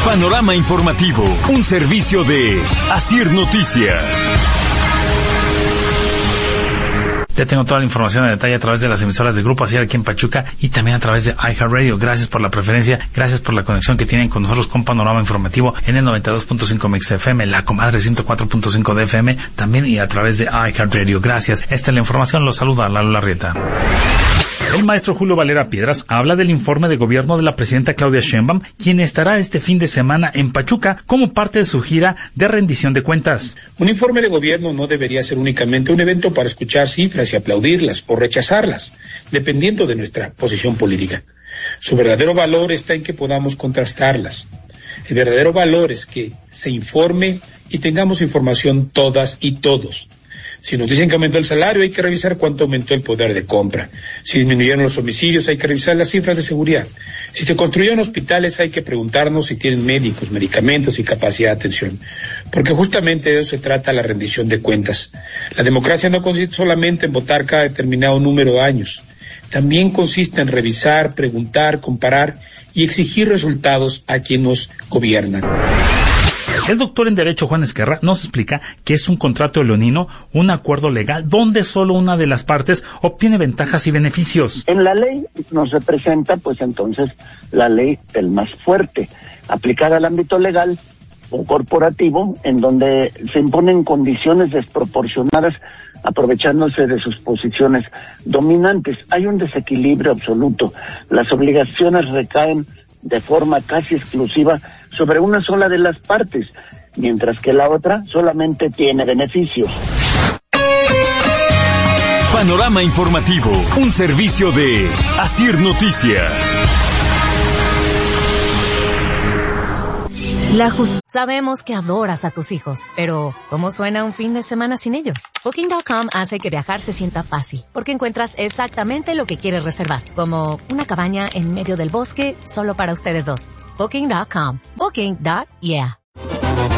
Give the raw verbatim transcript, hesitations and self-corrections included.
Panorama Informativo, un servicio de Asir Noticias. Ya tengo toda la información en detalle a través de las emisoras de Grupo Asir aquí en Pachuca y también a través de iHeartRadio. Gracias por la preferencia, gracias por la conexión que tienen con nosotros con Panorama Informativo en el noventa y dos punto cinco Mix F M, La Comadre ciento cuatro punto cinco de F M, también y a través de iHeartRadio. Gracias. Esta es la información. Los saluda Lalo Larrieta. El maestro Julio Valera Piedras habla del informe de gobierno de la presidenta Claudia Sheinbaum, quien estará este fin de semana en Pachuca como parte de su gira de rendición de cuentas. Un informe de gobierno no debería ser únicamente un evento para escuchar cifras y aplaudirlas o rechazarlas, dependiendo de nuestra posición política. Su verdadero valor está en que podamos contrastarlas. El verdadero valor es que se informe y tengamos información todas y todos. Si nos dicen que aumentó el salario, hay que revisar cuánto aumentó el poder de compra. Si disminuyeron los homicidios, hay que revisar las cifras de seguridad. Si se construyeron hospitales, hay que preguntarnos si tienen médicos, medicamentos y capacidad de atención. Porque justamente de eso se trata la rendición de cuentas. La democracia no consiste solamente en votar cada determinado número de años. También consiste en revisar, preguntar, comparar y exigir resultados a quienes nos gobiernan. El doctor en Derecho Juan Esquerra nos explica que es un contrato leonino, un acuerdo legal donde solo una de las partes obtiene ventajas y beneficios. En la ley nos representa, pues entonces, la ley del más fuerte, aplicada al ámbito legal o corporativo, en donde se imponen condiciones desproporcionadas aprovechándose de sus posiciones dominantes. Hay un desequilibrio absoluto. Las obligaciones recaen de forma casi exclusiva sobre una sola de las partes, mientras que la otra solamente tiene beneficios. Panorama Informativo, un servicio de Asir Noticias. La just- Sabemos que adoras a tus hijos, pero ¿cómo suena un fin de semana sin ellos? Booking punto com hace que viajar se sienta fácil, porque encuentras exactamente lo que quieres reservar, como una cabaña en medio del bosque solo para ustedes dos. Booking punto com. Booking. Yeah.